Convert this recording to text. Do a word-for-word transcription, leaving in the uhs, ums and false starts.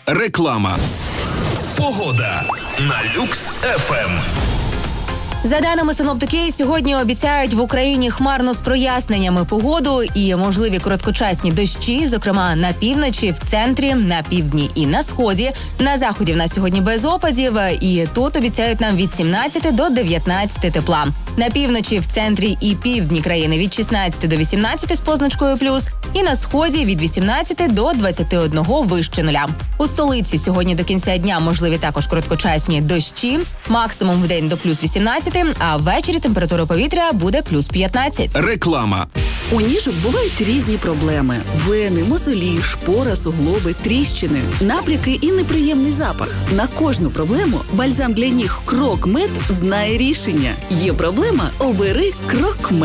Реклама. Погода на Люкс еф ем. За даними синоптики, сьогодні обіцяють в Україні хмарно з проясненнями погоду і можливі короткочасні дощі, зокрема на півночі, в центрі, на півдні і на сході. На заході в нас сьогодні без опадів, і тут обіцяють нам від сімнадцяти до дев'ятнадцяти тепла. На півночі, в центрі і півдні країни від шістнадцяти до вісімнадцяти з позначкою плюс, і на сході від вісімнадцяти до двадцяти одного вище нуля. У столиці сьогодні до кінця дня можливі також короткочасні дощі, максимум в день до плюс вісімнадцяти, а ввечері температура повітря буде плюс п'ятнадцять. Реклама. У ніжок бувають різні проблеми: вени, мозолі, шпора, суглоби, тріщини, набряки і неприємний запах. На кожну проблему бальзам для ніг Крок Мед знає рішення. Є проблема – обери Крок Мед.